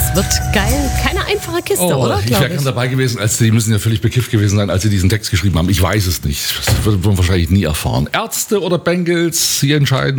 Das wird geil. Keine einfache Kiste, oder? Ich wäre gern dabei gewesen, die müssen ja völlig bekifft gewesen sein, als sie diesen Text geschrieben haben. Ich weiß es nicht. Das wird man wahrscheinlich nie erfahren. Ärzte oder Bengals, Sie entscheiden.